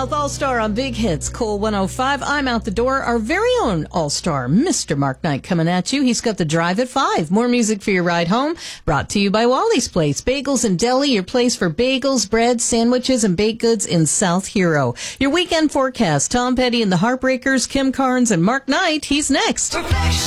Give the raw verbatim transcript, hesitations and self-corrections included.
South All-Star on Big Hits, Cool one oh five. I'm out the door. Our very own All-Star, Mister Mark Knight, coming at you. He's got the drive at five. More music for your ride home. Brought to you by Wally's Place. Bagels and Deli, your place for bagels, bread, sandwiches, and baked goods in South Hero. Your weekend forecast. Tom Petty and the Heartbreakers, Kim Carnes, and Mark Knight. He's next.